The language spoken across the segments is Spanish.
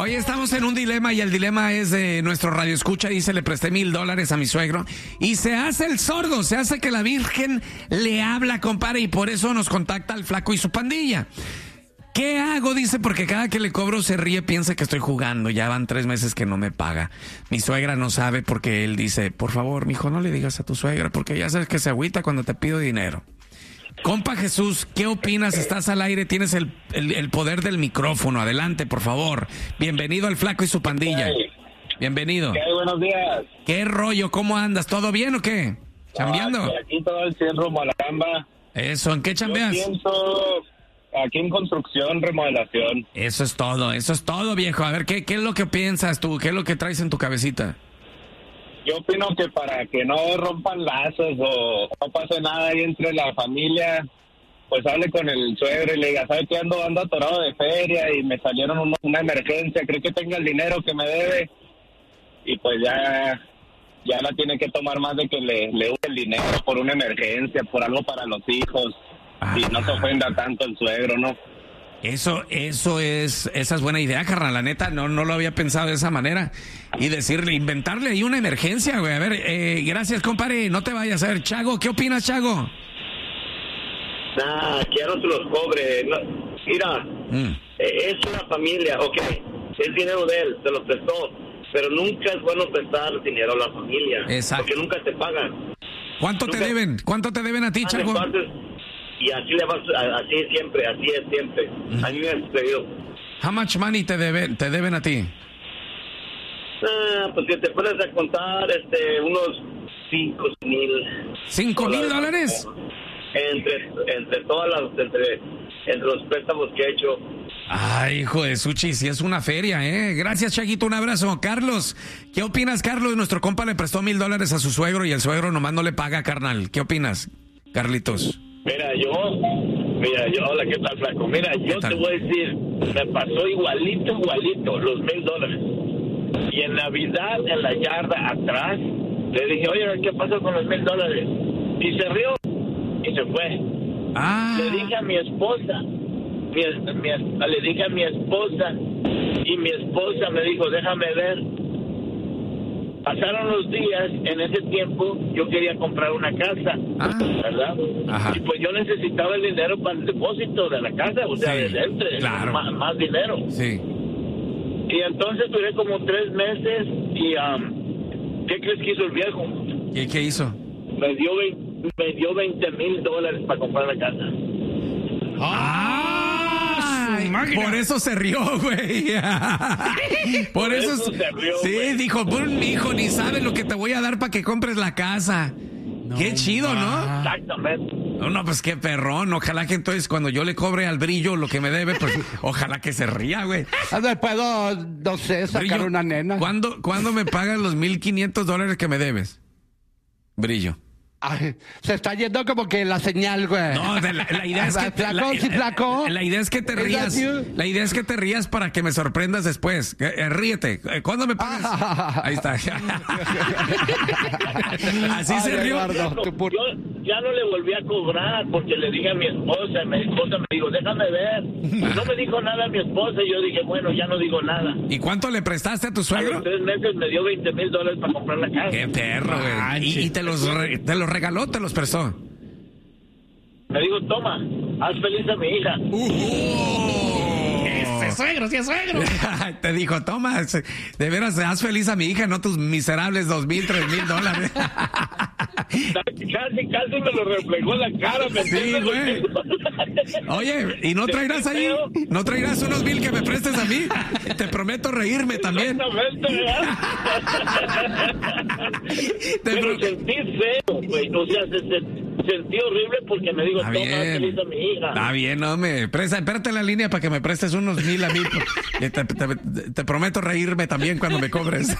Hoy estamos en un dilema y el dilema es de nuestro radioescucha. Dice, le presté $1,000 a mi suegro y se hace el sordo, se hace que la Virgen le habla, compadre, y por eso nos contacta el flaco y su pandilla. ¿Qué hago? Dice, porque cada que le cobro se ríe, piensa que estoy jugando. Ya van 3 meses que no me paga. Mi suegra no sabe porque él dice, por favor, mijo, no le digas a tu suegra porque ya sabes que se agüita cuando te pido dinero. Compa Jesús, ¿qué opinas? Estás al aire, tienes el poder del micrófono. Adelante, por favor. Bienvenido al flaco y su pandilla. Bienvenido. Buenos días. ¿Qué rollo? ¿Cómo andas? ¿Todo bien o qué? ¿Chambeando? Aquí todo el tiempo rumbo a la chamba. Eso, ¿en qué chambeas? Yo pienso aquí en construcción, remodelación. Eso es todo, viejo. A ver, ¿qué es lo que piensas tú? ¿Qué es lo que traes en tu cabecita? Yo opino que para que no rompan lazos o no pase nada ahí entre la familia, pues hable con el suegro y le diga, ¿sabes qué? Ando atorado de feria y me salieron una emergencia, creo que tenga el dinero que me debe, y pues ya la tiene que tomar más de que le use el dinero por una emergencia, por algo para los hijos, y no se ofenda tanto el suegro, ¿no? Esa es buena idea, carnal. La neta, no lo había pensado de esa manera. Y decirle, inventarle ahí una emergencia, güey. A ver, gracias, compadre. No te vayas. A ver, Chago, ¿qué opinas, Chago? Que ya no se los cobre. No, mira, es una familia, ok. Es dinero de él, se lo prestó. Pero nunca es bueno prestar dinero a la familia. Exacto. Porque nunca te pagan. ¿Cuánto te deben? ¿Cuánto te deben a ti, Chago? Y así le vas, así es siempre. A mí me ha sucedido. How much money te deben a ti? Pues que te puedes a contar unos $5,000. $5,000? Entre los préstamos que he hecho. Ay, hijo de Suchi, si es una feria, ¿eh? Gracias, Chaguito, un abrazo. Carlos, ¿qué opinas, Carlos? Nuestro compa le prestó $1,000 a su suegro y el suegro nomás no le paga, carnal. ¿Qué opinas, Carlitos? Mira, yo, hola, ¿qué tal, flaco? Mira, yo te voy a decir, me pasó igualito, los $1,000. Y en Navidad, en la yarda atrás, le dije, oye, ¿qué pasó con los $1,000? Y se rió y se fue. Le dije a mi esposa, y mi esposa me dijo, déjame ver. Pasaron los días, en ese tiempo yo quería comprar una casa, ¿verdad? Ajá. Y pues yo necesitaba el dinero para el depósito de la casa, o sea, claro. más dinero. Sí. Y entonces duré como 3 meses y ¿qué crees que hizo el viejo? ¿Qué hizo? Me dio $20,000 para comprar la casa. Por eso se rió, güey. Por eso se rió. Sí, güey. Dijo, mi hijo, ni sabe lo que te voy a dar para que compres la casa. No, qué chido, ¿no? Exactamente. No, pues qué perrón. Ojalá que entonces cuando yo le cobre al Brillo lo que me debe, pues ojalá que se ría, güey. Puedo, no sé, sacar Brillo, una nena. ¿Cuándo me pagas los $1,500 que me debes? Brillo. Ay, se está yendo como que la señal, güey. No, la idea es que flaco. La idea es que te rías. La idea es que te rías para que me sorprendas después. Ríete. ¿Cuándo me pagas? Ahí está. Así se rió. Yo ya no le volví a cobrar porque le dije a mi esposa me dijo, déjame ver. No me dijo nada a mi esposa y yo dije, bueno, ya no digo nada. ¿Y cuánto le prestaste a tu suegro? A los 3 meses me dio $20,000 para comprar la casa. Qué perro, güey. ¿Y te los regaló o te los prestó? Me dijo, toma, haz feliz a mi hija. ¡Ese suegro, sí es suegro! Te dijo, toma, de veras, haz feliz a mi hija, no tus miserables $2,000, $3,000. Casi me lo reflejó en la cara. Sí, güey. Oye, ¿y no traerás ahí? ¿No traerás unos $1,000 que me prestes a mí? Te prometo reírme también. Exactamente, Pero sentí feo, güey. O sea, sentí horrible porque me digo, toma, feliz a mi hija. Está bien, no me espérate en la línea para que me prestes unos $1,000 a mí. Te prometo reírme también cuando me cobres.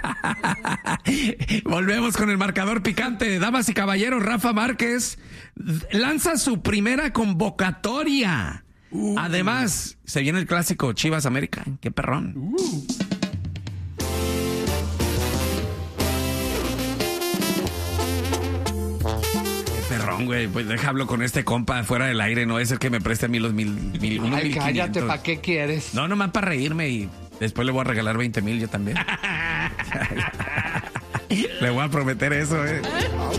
Volvemos con el marcador picante. Damas y caballeros, Rafa Márquez lanza su primera convocatoria. Además, se viene el clásico Chivas América. ¡Qué perrón! Perrón, güey, pues déjalo con este compa fuera del aire, no es el que me preste a mí los $1,000. Ay, cállate, ¿para qué quieres? No, nomás para reírme y Después le voy a regalar 20,000 yo también. Le voy a prometer eso,